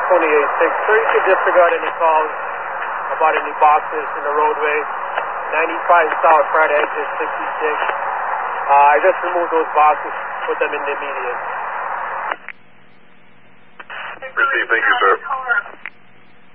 28-6. Sir, you should disregard any calls about any boxes in the roadway. 95 South, Friday exit 66. I just removed those boxes, put them in the median.